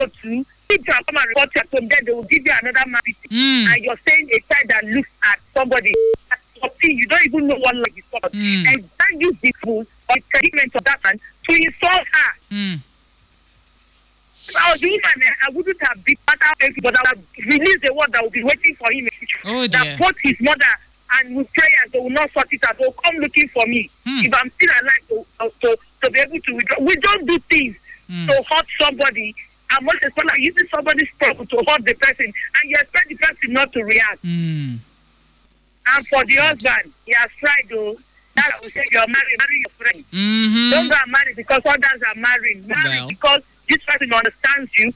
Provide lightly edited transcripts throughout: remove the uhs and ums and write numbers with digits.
to, if you come and report your home, then they will give you another man. And you're saying a child that looks at somebody, you don't even know what like is called. And then use the food or treatment of that man to insult her. If I was the woman, I wouldn't have been part of it, but I would have released the word that will be waiting for him in the future. That both his mother and with prayers, they will not sort it out. They will come looking for me. If I'm still alive to be able to withdraw. We don't do things to hurt somebody. And most especially using somebody's problem to hurt the person, and you expect the person not to react. And for the husband, he has tried to. That I will say, you're married, marry your friend. Don't go and marry because others are married. Marry because this person understands you.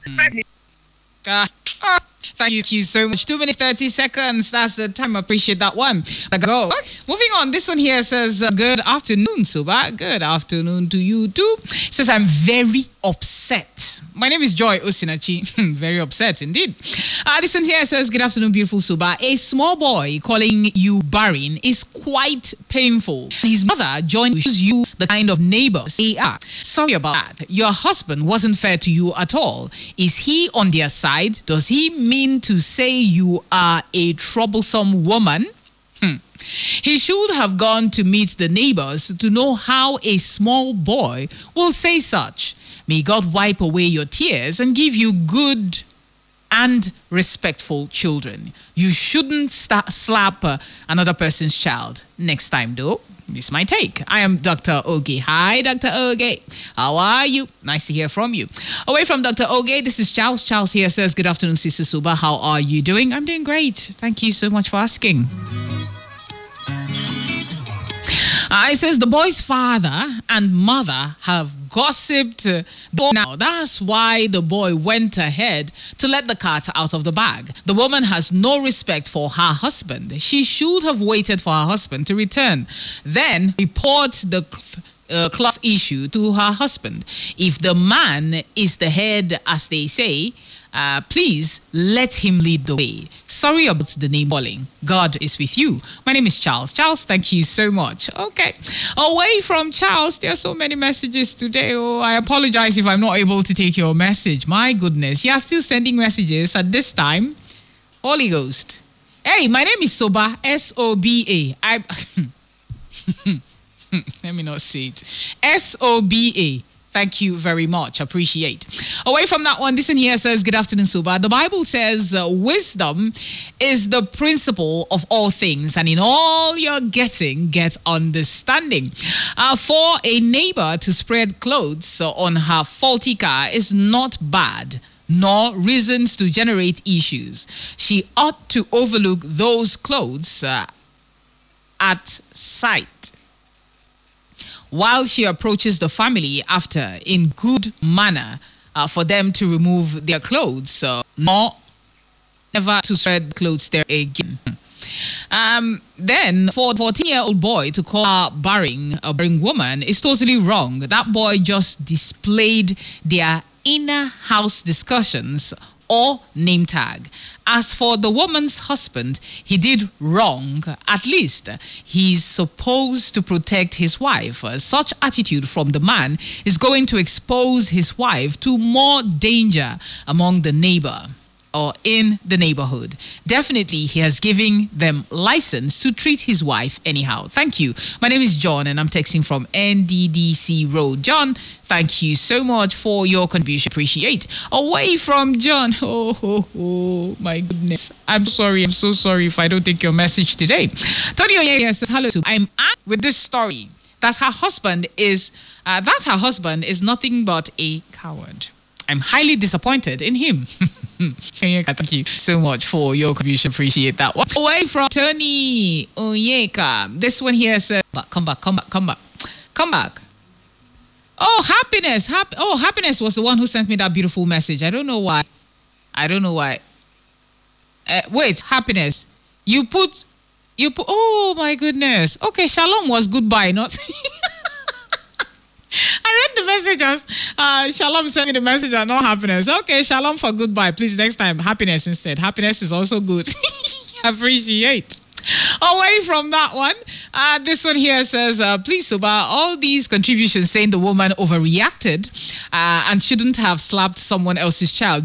Thank you so much. 2 minutes, 30 seconds. That's the time. I appreciate that one. Go. Moving on. This one here says, good afternoon, Suba. Good afternoon to you too. Says, I'm very upset. My name is Joy Osinachi. Very upset indeed. This one here says, good afternoon, beautiful Suba. A small boy calling you barren is quite painful. His mother joins you the kind of neighbors they are. Sorry about that. Your husband wasn't fair to you at all. Is he on their side? Does he mean to say you are a troublesome woman? He should have gone to meet the neighbors to know how a small boy will say such. May God wipe away your tears and give you good and respectful children. You shouldn't slap another person's child. Next time though, this is my take. I am Dr. Oge. Hi, Dr. Oge. How are you? Nice to hear from you. Away from Dr. Oge, this is Charles. Charles here says, good afternoon, Sister Suba. How are you doing? I'm doing great. Thank you so much for asking. It says the boy's father and mother have gossiped now. That's why the boy went ahead to let the cat out of the bag. The woman has no respect for her husband. She should have waited for her husband to return, then report the cloth issue to her husband. If the man is the head, as they say, please let him lead the way. Sorry about the name calling. God is with you. My name is Charles. Charles, thank you so much. Okay. Away from Charles, there are so many messages today. Oh, I apologize if I'm not able to take your message. My goodness. You are still sending messages at this time. Holy Ghost. Hey, my name is Soba. S-O-B-A. Let me not say it. S-O-B-A. Thank you very much. Appreciate. Away from that one, this one here says, good afternoon, Suba. The Bible says wisdom is the principle of all things, and in all you're getting, get understanding. For a neighbor to spread clothes on her faulty car is not bad, nor reasons to generate issues. She ought to overlook those clothes at sight, while she approaches the family after in good manner for them to remove their clothes, nor never to spread clothes there again. Then for a 14-year-old boy to call her barren, a barren woman is totally wrong. That boy just displayed their inner house discussions or name tag. As for the woman's husband, he did wrong. At least he's supposed to protect his wife. Such attitude from the man is going to expose his wife to more danger among the neighbor or in the neighborhood. Definitely, he has given them license to treat his wife anyhow. Thank you. My name is John and I'm texting from NDDC Road. John, thank you so much for your contribution. Appreciate. Away from John. Oh, my goodness. I'm sorry. I'm so sorry if I don't take your message today. Tony Oyeye says, hello. I'm with this story that her husband is nothing but a coward. I'm highly disappointed in him. Thank you so much for your contribution. Appreciate that one. Away from Tony Oyeka. This one here says, come back. Oh, Happiness. Happiness was the one who sent me that beautiful message. I don't know why. Wait, Happiness. You put, oh my goodness. Okay, Shalom was goodbye, not... I read the messages. Shalom sent me the message and not Happiness. Okay, Shalom for goodbye. Please, next time, Happiness instead. Happiness is also good. Appreciate. Away from that one, This one here says, please, Suba, all these contributions saying the woman overreacted and shouldn't have slapped someone else's child.